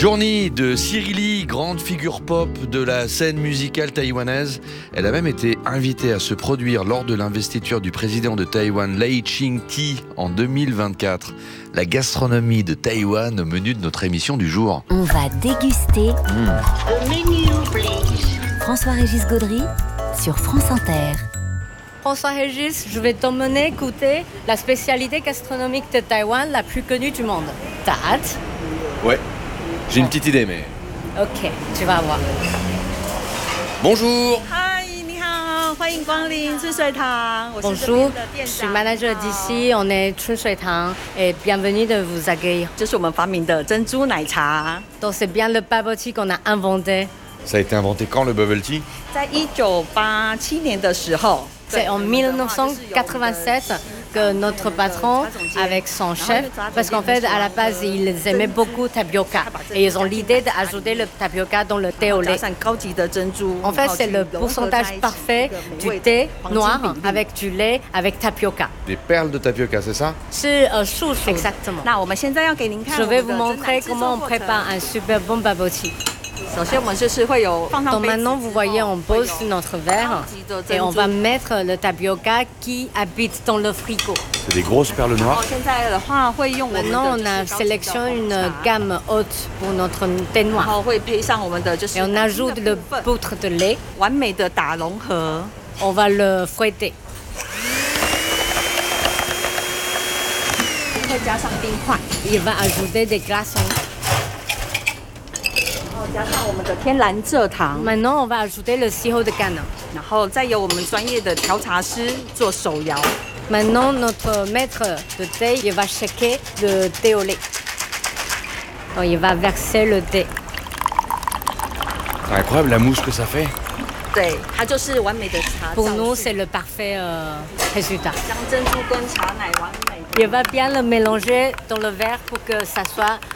Journey de Cyril, grande figure pop de la scène musicale taïwanaise. Elle a même été invitée à se produire lors de l'investiture du président de Taïwan, Lai Ching-te, en 2024. La gastronomie de Taïwan au menu de notre émission du jour. On va déguster Au menu, please. François-Régis Gaudry sur France Inter. François-Régis, je vais t'emmener goûter la spécialité gastronomique de Taïwan la plus connue du monde. T'as hâte? Ouais, j'ai une petite idée, mais... Ok, tu vas voir. Bonjour. Bonjour, je suis manager d'ici, on est Chun Shui Tang et bienvenue de vous accueillir. Donc c'est bien le bubble tea qu'on a inventé. Ça a été inventé quand, le bubble tea? C'est en 1987 que notre patron, avec son chef, parce qu'en fait, à la base, ils aimaient beaucoup tapioca. Et ils ont l'idée d'ajouter le tapioca dans le thé au lait. En fait, c'est le pourcentage parfait du thé noir avec du lait, avec tapioca. Des perles de tapioca, c'est ça? C'est exactement. Je vais vous montrer comment on prépare un super bon bubble tea. Donc maintenant, vous voyez, on pose notre verre et on va mettre le tapioca qui habite dans le frigo. C'est des grosses perles noires. Maintenant, on a sélectionné une gamme haute pour notre thé noir. Et on ajoute le poudre de lait. On va le fouetter. Il va ajouter des glaçons. Maintenant, on va ajouter le sirop de canne. Maintenant, notre maître de thé, il va shaker le thé au lait. Donc, il va verser le thé. C'est incroyable la mousse que ça fait. Pour nous, c'est le parfait résultat. Il va bien le mélanger dans le verre pour que ça soit